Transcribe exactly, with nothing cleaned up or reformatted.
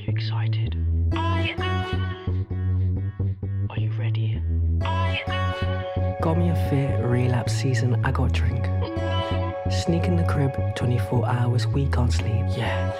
you excited? Are you ready? Got me a fit, relapse season, I got drink. Sneak in the crib, twenty-four hours, we can't sleep. Yeah.